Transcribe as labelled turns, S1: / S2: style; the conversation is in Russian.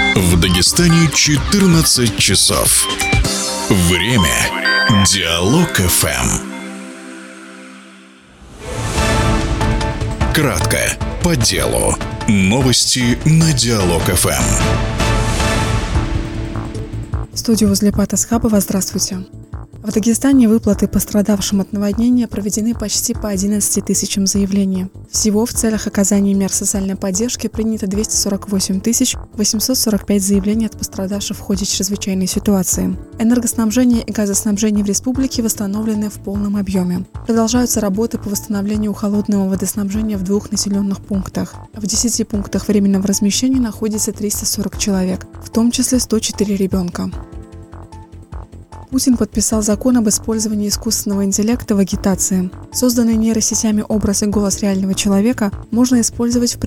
S1: В Дагестане 14 часов. Время Диалог ФМ. Кратко, по делу. Новости на Диалог ФМ.
S2: В студии Узлепат Асхабова. Здравствуйте. В Дагестане выплаты пострадавшим от наводнения проведены почти по 11 тысячам заявлений. Всего в целях оказания мер социальной поддержки принято 248 845 заявлений от пострадавших в ходе чрезвычайной ситуации. Энергоснабжение и газоснабжение в республике восстановлены в полном объеме. Продолжаются работы по восстановлению холодного водоснабжения в 2 населенных пунктах. В 10 пунктах временного размещения находится 340 человек, в том числе 104 ребенка. Путин подписал закон об использовании искусственного интеллекта в агитации. Созданный нейросетями образ и голос реального человека можно использовать в